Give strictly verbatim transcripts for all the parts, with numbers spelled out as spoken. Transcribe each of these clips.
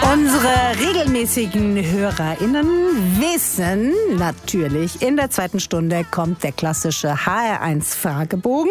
Unsere regelmäßigen HörerInnen wissen natürlich, in der zweiten Stunde kommt der klassische H R eins Fragebogen.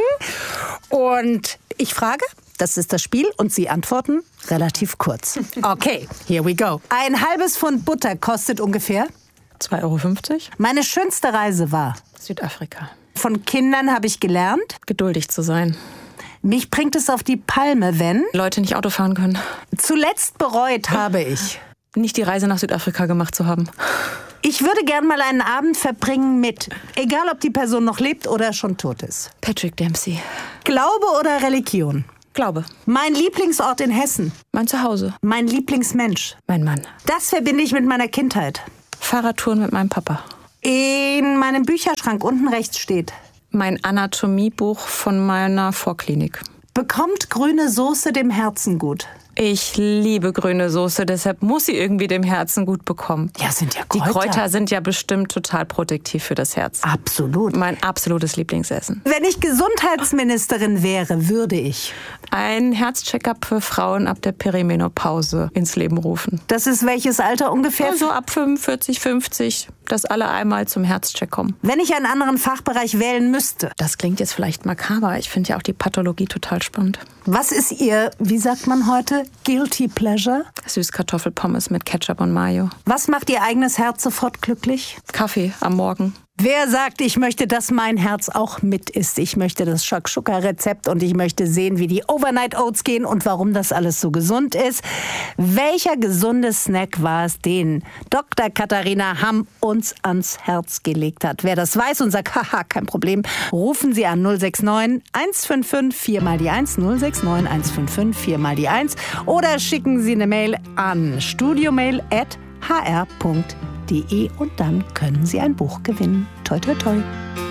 Und ich frage, das ist das Spiel, und Sie antworten relativ kurz. Okay, here we go. Ein halbes Pfund Butter kostet ungefähr? zwei Euro fünfzig. Meine schönste Reise war? Südafrika. Von Kindern habe ich gelernt? Geduldig zu sein. Mich bringt es auf die Palme, wenn? Leute nicht Auto fahren können. Zuletzt bereut habe ich? Nicht die Reise nach Südafrika gemacht zu haben. Ich würde gern mal einen Abend verbringen mit, egal ob die Person noch lebt oder schon tot ist. Patrick Dempsey. Glaube oder Religion? Glaube. Mein Lieblingsort in Hessen? Mein Zuhause. Mein Lieblingsmensch? Mein Mann. Das verbinde ich mit meiner Kindheit. Fahrradtouren mit meinem Papa. In meinem Bücherschrank unten rechts steht: Mein Anatomiebuch von meiner Vorklinik. Bekommt grüne Soße dem Herzen gut? Ich liebe grüne Soße, deshalb muss sie irgendwie dem Herzen gut bekommen. Ja, sind ja Die Kräuter. Kräuter sind ja bestimmt total protektiv für das Herz. Absolut. Mein absolutes Lieblingsessen. Wenn ich Gesundheitsministerin wäre, würde ich ein Herzcheckup für Frauen ab der Perimenopause ins Leben rufen. Das ist welches Alter ungefähr? Also ab fünfundvierzig, fünfzig, dass alle einmal zum Herzcheck kommen. Wenn ich einen anderen Fachbereich wählen müsste. Das klingt jetzt vielleicht makaber. Ich finde ja auch die Pathologie total spannend. Was ist Ihr, wie sagt man heute, Guilty Pleasure? Süßkartoffelpommes mit Ketchup und Mayo. Was macht Ihr eigenes Herz sofort glücklich? Kaffee am Morgen. Wer sagt, ich möchte, dass mein Herz auch mit ist? Ich möchte das Shakshuka-Rezept und ich möchte sehen, wie die Overnight Oats gehen und warum das alles so gesund ist. Welcher gesunde Snack war es, den Doktor Katharina Hamm uns ans Herz gelegt hat? Wer das weiß und sagt, haha, kein Problem, rufen Sie an null sechs neun, eins fünf fünf, vier mal die eins, null sechs neun, eins fünf fünf, vier mal die eins oder schicken Sie eine Mail an studiomail at h r punkt d e und dann können Sie ein Buch gewinnen. Toi, toi, toi.